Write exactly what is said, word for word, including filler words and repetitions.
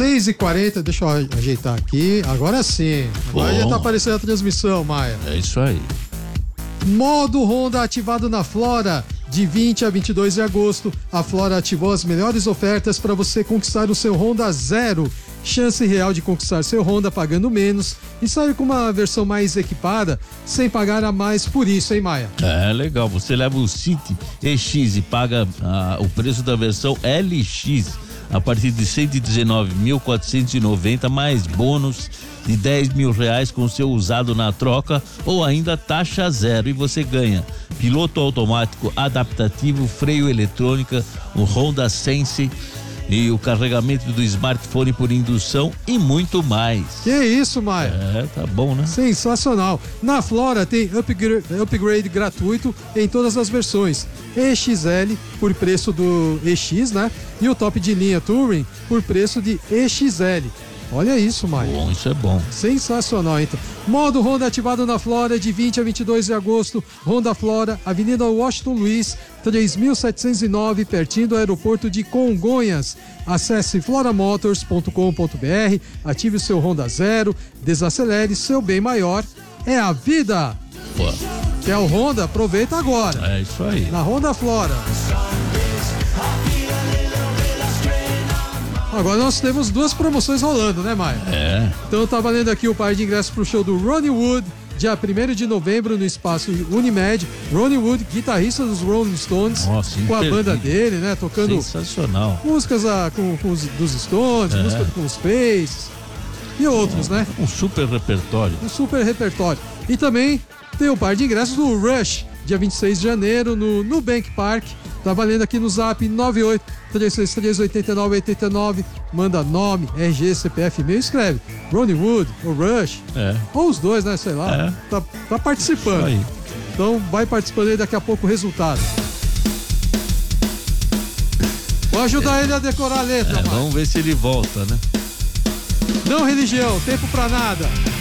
seis e quarenta, deixa eu ajeitar aqui. Agora sim. Agora Bom. já tá aparecendo a transmissão, Maia. É isso aí. Modo Honda ativado na Flora. De vinte a vinte e dois de agosto, a Flora ativou as melhores ofertas para você conquistar o seu Honda Zero. Chance real de conquistar seu Honda pagando menos e sair com uma versão mais equipada sem pagar a mais por isso, hein, Maia? É legal, você leva o City E X e paga ah, o preço da versão L X a partir de cento e dezenove mil quatrocentos e noventa mais bônus de dez mil reais com seu usado na troca ou ainda taxa zero, e você ganha piloto automático adaptativo, freio eletrônica, o Honda Sense e o carregamento do smartphone por indução e muito mais. Que isso, Maia? É, tá bom, né? Sensacional. Na Flora tem upgrade, upgrade gratuito em todas as versões. E X L por preço do E X, né? E o top de linha Touring por preço de E X L. Olha isso, Maia. Bom, isso é bom. Sensacional, então. Modo Honda ativado na Flora de vinte a vinte e dois de agosto. Honda Flora, Avenida Washington Luiz, três mil setecentos e nove, pertinho do aeroporto de Congonhas. Acesse floramotors ponto com ponto br, ative o seu Honda Zero, desacelere, seu bem maior é a vida. Pô. Quer o Honda? Aproveita agora. É isso aí. Na Honda Flora. Agora nós temos duas promoções rolando, né, Maia? É. Então tá valendo aqui o par de ingressos pro show do Ronnie Wood, dia primeiro de novembro no espaço Unimed. Ronnie Wood, guitarrista dos Rolling Stones, Nossa, com a imperdível. banda dele, né? Tocando Sensacional. músicas ah, com, com os, dos Stones, É. música com os Space e outros, né? Um super repertório. Um super repertório. E também tem o par de ingressos do Rush, dia vinte e seis de janeiro no Nubank Park. Tá valendo aqui no zap nove oito três seis três oito nove oito nove. Manda nome, R G, C P F, e-mail, escreve Ronnie Wood ou Rush. É. Ou os dois, né? Sei lá. É. Tá, tá participando. Isso aí. Então vai participando aí, daqui a pouco o resultado. Vou ajudar ele a decorar a letra, É, Maia. vamos ver se ele volta, né? Não religião, tempo pra nada.